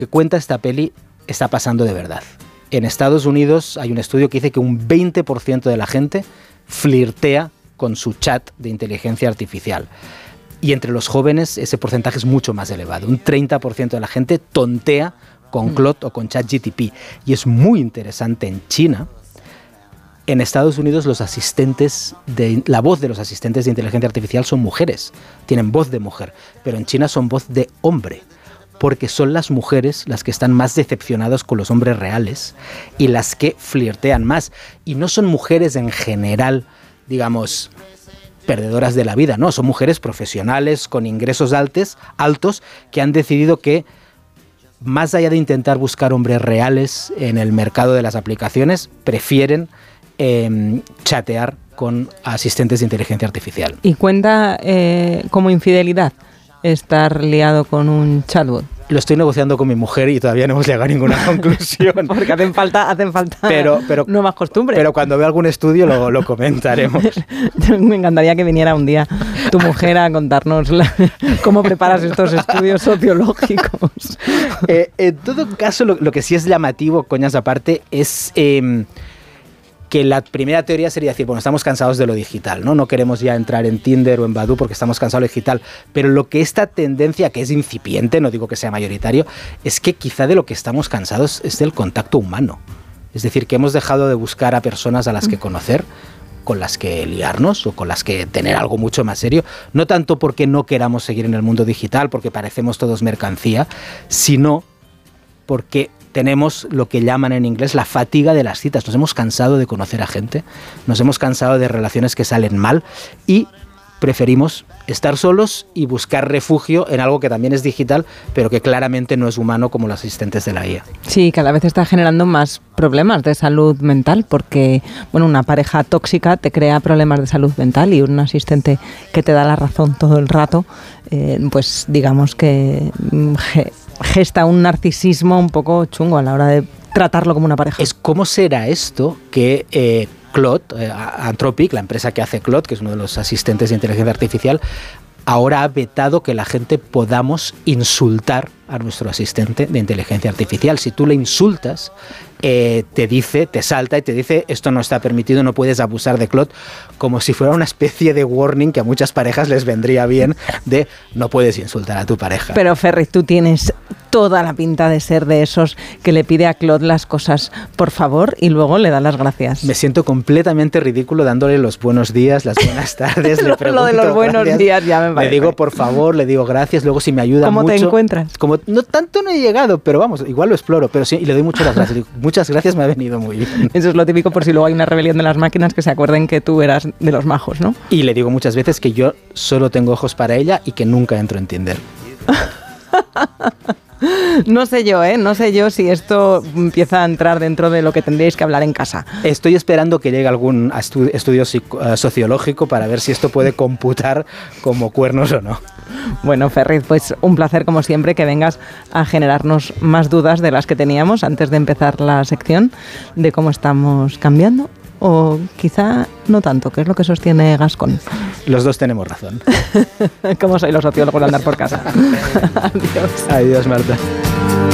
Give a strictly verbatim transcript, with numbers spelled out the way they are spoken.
que cuenta esta peli está pasando de verdad. En Estados Unidos hay un estudio que dice que un veinte por ciento de la gente flirtea con su chat de inteligencia artificial. Y entre los jóvenes ese porcentaje es mucho más elevado. Un treinta por ciento de la gente tontea con Claude o con ChatGPT. Y es muy interesante en China. En Estados Unidos los asistentes de, la voz de los asistentes de inteligencia artificial son mujeres. Tienen voz de mujer. Pero en China son voz de hombre. Porque son las mujeres las que están más decepcionadas con los hombres reales y las que flirtean más. Y no son mujeres en general, digamos, perdedoras de la vida, no, son mujeres profesionales con ingresos altos, altos que han decidido que, más allá de intentar buscar hombres reales en el mercado de las aplicaciones, prefieren eh, chatear con asistentes de inteligencia artificial. ¿Y cuenta eh, como infidelidad estar liado con un chatbot? Lo estoy negociando con mi mujer y todavía no hemos llegado a ninguna conclusión. Porque hacen falta, hacen falta pero, pero, nuevas costumbres. Pero cuando vea algún estudio lo, lo comentaremos. Me encantaría que viniera un día tu mujer a contarnos la, cómo preparas estos estudios sociológicos. Eh, en todo caso, lo, lo que sí es llamativo, coñas aparte, es... Eh, que la primera teoría sería decir, bueno, estamos cansados de lo digital, ¿no? No queremos ya entrar en Tinder o en Badoo porque estamos cansados de lo digital. Pero lo que esta tendencia, que es incipiente, no digo que sea mayoritario, es que quizá de lo que estamos cansados es del contacto humano. Es decir, que hemos dejado de buscar a personas a las que conocer, con las que liarnos o con las que tener algo mucho más serio. No tanto porque no queramos seguir en el mundo digital, porque parecemos todos mercancía, sino porque tenemos lo que llaman en inglés la fatiga de las citas. Nos hemos cansado de conocer a gente, nos hemos cansado de relaciones que salen mal y preferimos estar solos y buscar refugio en algo que también es digital, pero que claramente no es humano, como los asistentes de la I A. Sí, cada vez está generando más problemas de salud mental, porque bueno, una pareja tóxica te crea problemas de salud mental y un asistente que te da la razón todo el rato, eh, pues digamos que ge- gesta un narcisismo un poco chungo a la hora de tratarlo como una pareja. Es cómo será esto que eh, Claude, eh, Anthropic, la empresa que hace Claude, que es uno de los asistentes de inteligencia artificial, ahora ha vetado que la gente podamos insultar a nuestro asistente de inteligencia artificial. Si tú le insultas, eh, te dice, te salta y te dice, esto no está permitido, no puedes abusar de Claude, como si fuera una especie de warning que a muchas parejas les vendría bien de no puedes insultar a tu pareja. Pero Ferri, tú tienes toda la pinta de ser de esos que le pide a Claude las cosas por favor y luego le da las gracias. Me siento completamente ridículo dándole los buenos días, las buenas tardes. le Lo de los buenos gracias. días ya me parece. Le digo por favor, le digo gracias, luego si me ayuda ¿Cómo mucho. te encuentras? Como no tanto no he llegado, pero vamos, igual lo exploro, pero sí, y le doy muchas gracias. Le digo, muchas gracias, me ha venido muy bien. Eso es lo típico por si luego hay una rebelión de las máquinas que se acuerden que tú eras de los majos, ¿no? Y le digo muchas veces que yo solo tengo ojos para ella y que nunca entro en Tinder. No sé yo, ¿eh? No sé yo si esto empieza a entrar dentro de lo que tendríais que hablar en casa. Estoy esperando que llegue algún estu- estudio psico- uh, sociológico para ver si esto puede computar como cuernos o no. Bueno, Ferriz, pues un placer como siempre que vengas a generarnos más dudas de las que teníamos antes de empezar la sección de cómo estamos cambiando. O quizá no tanto, que es lo que sostiene Gascón. Los dos tenemos razón. ¿Cómo soy los sociólogos de andar por casa? Adiós. Adiós, Marta.